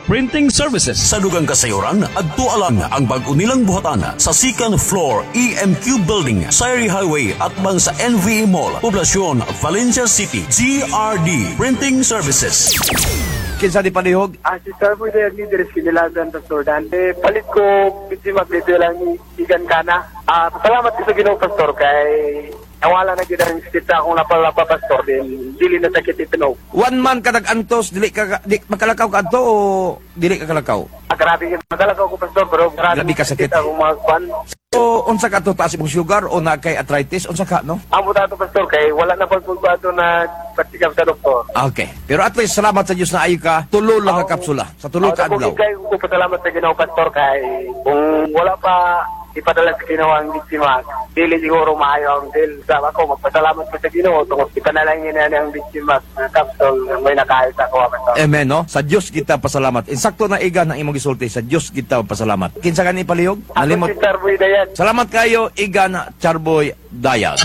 Printing Services. Sa dugang kasayuran, adto alang ang bag-o nilang buhatan sa second floor EMQ Building, Sayri Highway at bang sa NVA Mall, Poblacion, Valencia City. GRD Printing Services. Kinsa di palihog? Si Sir po yung leaders kinilagan Pastor Dante. Palit ko, biti magbibyo lang igan ka na. Salamat ko sa Ginoo Pastor kay nawala na gid ang kita akong napalapa Pastor din. Dili na sakit itinog. One man ka nag-antos, di makalakaw ka adto o dili ka kalakaw? Grabe yung magalagaw ko Pastor pero Grabe ka sakit. akong magpan. O unsa ka to taas imong sugar o na kay arthritis unsa ka no? Amo dato Pastor kay wala na pagpugbato na patikap sa doktor. Okay. Pero at least salamat sa Dios na ayo ka tulo lang ka kapsula sa tulo ka adlaw. Kay ko pasalamat sa Ginoo Pastor kay kung wala pa ipadala sa Ginoo ang biktima, dili siguro maayo ang deal. Sama ko, magpasalamat ko sa Ginoo tungkol ipanalangin na ang biktima na kapsol may nakahit ako. Pastor. Amen no? Sa Dios kita pasalamat. Insakto na iga ng imong gisulti sa Dios kita pasalamat. Kinsa ka ni palihog? Ako si Sir Boy Dayan. Salamat kayo iga na Charboy Dayag.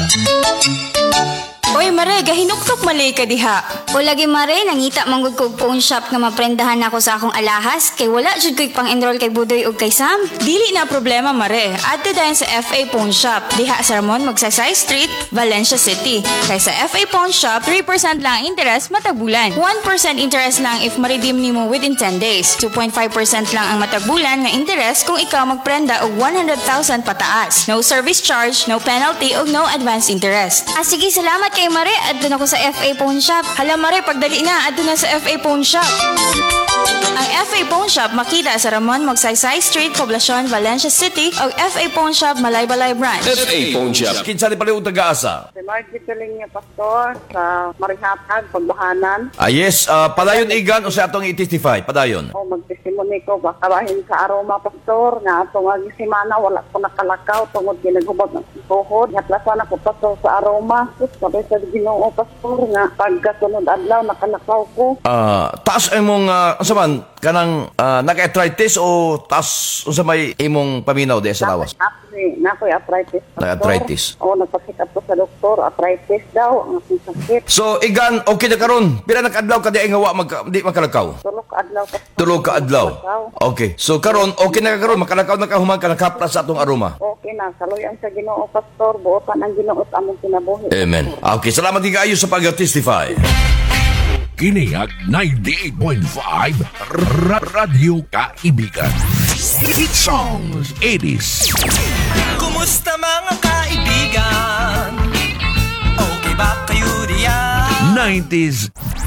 Oy, Mare, gahinuktok mali ka diha. O lagi Mare, nangita manggod ko phone shop nga maprendahan ako sa akong alahas kay wala jud ko'y pang-enroll kay Budoy ug kay Sam. Dili na problema, Mare. Adto dayon sa FA Pawn Shop. Diha sa Ramon, Magsaysay Street, Valencia City. Kay sa FA Pawn Shop, 3% lang interest matag bulan. 1% interest lang if ma-redeem nimo within 10 days. 2.5% lang ang matag bulan nga interest kung ikaw magprenda og 100,000 pataas. No service charge, no penalty ug no advance interest. Sige, salamat kay Mare. Adto na ko sa FA Pawn Shop. Hala, Mare, pagdali na, adto na sa FA Pawn Shop. Ang FA Pawn Shop makita sa Ramon, Magsaysay Street, Poblacion, Valencia City o FA Pawn Shop, Malaybalay Branch. FA Pawn Shop. Kinsa ni palihog taga-asa? Si Mark Gitaling niya, Pastor, sa Marihatag, Pagbahanan. Yes, padayon igan o sa atong i-testify, padayon. O magtesimony ko, baka bahin sa aroma, Pastor, nga atong semana, wala ko nakalakaw, tungod ginagubag ng tuhod. Hatlasan ako, Pastor, sa aroma. Sus, sabi sa Ginoo, Pastor, nga pagkasunod adlaw, nakalakaw ko. Taas imong, unsa man, kanang naka-arthritis o taas unsa may imong paminaw di sa lawas? Nakoy arthritis, Pastor. Arthritis. O, nagpasikap ko sa doktor, arthritis daw, ang aking sakit. So, igan, okay na karon. Pila nag-adlaw ka di nga di makalakaw? Tulog ka adlaw, Pastor. Tulog ka adlaw. Okay. So, karon okay na karon makalakaw na ka humang ka nakapra sa atong aroma. Okay na, saluyan sa Ginoo, Pastor, buotan ang Ginoo sa among kinabuhi. Amen. Okay, salamat kayo sa pag-testify. Kiniag 98.5 Radio Kaibigan. Hit songs 80s. Kumusta mga kaibigan? Okay ba kayo diyan? 90s